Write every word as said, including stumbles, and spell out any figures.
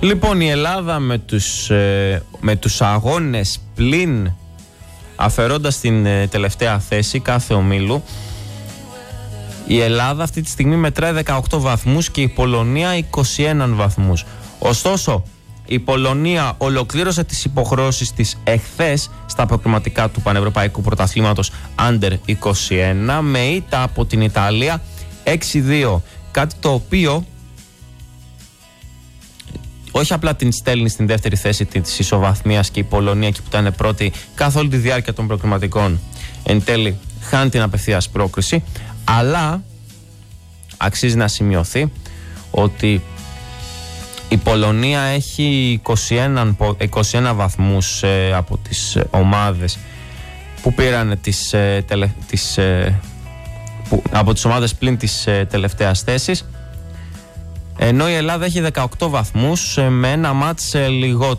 Λοιπόν, η Ελλάδα με τους, ε, με τους αγώνες πλην, αφαιρώντας την ε, τελευταία θέση κάθε ομίλου, η Ελλάδα αυτή τη στιγμή μετράει δεκαοκτώ βαθμούς και η Πολωνία είκοσι ένα βαθμούς. Ωστόσο, η Πολωνία ολοκλήρωσε τις υποχρεώσεις της εχθές στα προκριματικά του Πανευρωπαϊκού Πρωταθλήματος Under είκοσι ένα με ήττα από την Ιταλία έξι δύο. Κάτι το οποίο όχι απλά την στέλνει στην δεύτερη θέση της ισοβαθμίας και η Πολωνία εκεί που ήταν πρώτη καθ' όλη τη διάρκεια των προκριματικών εν τέλει χάνει την απευθείας πρόκριση, αλλά αξίζει να σημειωθεί ότι η Πολωνία έχει είκοσι ένα, είκοσι ένα βαθμούς ε, από τις ομάδες που πήραν τις, ε, τελε, τις, ε, που, από τις ομάδες πλην της ε, τελευταίας θέσης, ενώ η Ελλάδα έχει δεκαοκτώ βαθμούς ε, με ένα μάτς ε, λιγότερο.